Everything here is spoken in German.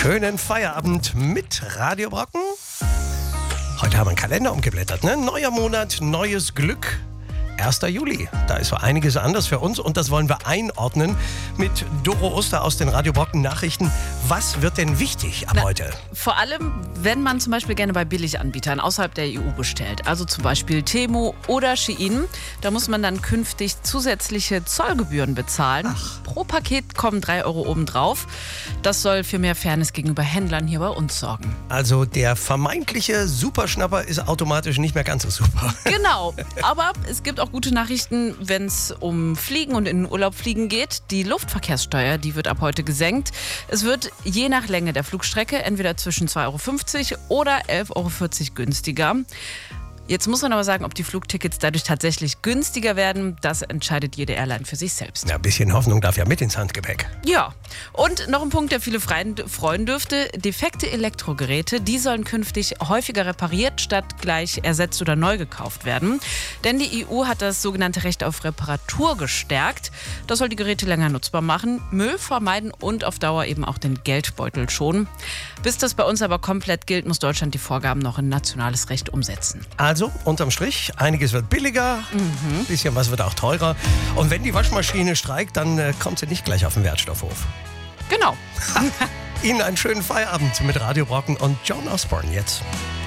Schönen Feierabend mit Radio Brocken. Heute haben wir einen Kalender umgeblättert, ne? Neuer Monat, neues Glück. 1. Juli, da ist so einiges anders für uns und das wollen wir einordnen mit Doro Oster aus den Radio Brocken Nachrichten. Was wird denn wichtig ab heute? Vor allem, wenn man zum Beispiel gerne bei Billiganbietern außerhalb der EU bestellt, also zum Beispiel Temu oder Shein, da muss man dann künftig zusätzliche Zollgebühren bezahlen. Pro Paket kommen 3 Euro obendrauf. Das soll für mehr Fairness gegenüber Händlern hier bei uns sorgen. Also der vermeintliche Superschnapper ist automatisch nicht mehr ganz so super. Genau, aber es gibt auch gute Nachrichten, wenn es um Fliegen und in den Urlaub fliegen geht. Die Luftverkehrssteuer, die wird ab heute gesenkt. Es wird je nach Länge der Flugstrecke entweder zwischen 2,50 Euro oder 11,40 Euro günstiger. Jetzt muss man aber sagen, ob die Flugtickets dadurch tatsächlich günstiger werden, das entscheidet jede Airline für sich selbst. Ja, ein bisschen Hoffnung darf ja mit ins Handgepäck. Ja, und noch ein Punkt, der viele freuen dürfte. Defekte Elektrogeräte, die sollen künftig häufiger repariert, statt gleich ersetzt oder neu gekauft werden. Denn die EU hat das sogenannte Recht auf Reparatur gestärkt. Das soll die Geräte länger nutzbar machen, Müll vermeiden und auf Dauer eben auch den Geldbeutel schonen. Bis das bei uns aber komplett gilt, muss Deutschland die Vorgaben noch in nationales Recht umsetzen. Also, unterm Strich, einiges wird billiger, ein bisschen was wird auch teurer. Und wenn die Waschmaschine streikt, dann kommt sie nicht gleich auf den Wertstoffhof. Genau. Ihnen einen schönen Feierabend mit Radio Brocken und John Osborne jetzt.